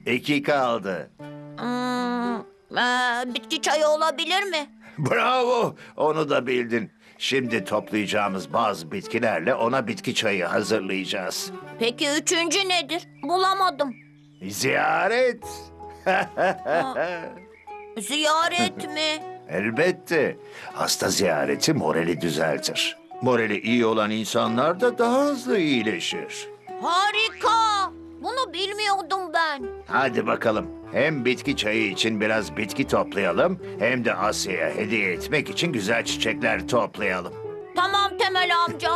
2 kaldı. Bitki çayı olabilir mi? Bravo, onu da bildin. Şimdi toplayacağımız bazı bitkilerle ona bitki çayı hazırlayacağız. Peki üçüncü nedir? Bulamadım. Ziyaret. Ziyaret mi? Elbette. Hasta ziyareti morali düzeltir. Morali iyi olan insanlar da daha hızlı iyileşir. Harika. Bunu bilmiyordum ben. Hadi bakalım. Hem bitki çayı için biraz bitki toplayalım, hem de Asya'ya hediye etmek için güzel çiçekler toplayalım. Tamam Temel amca.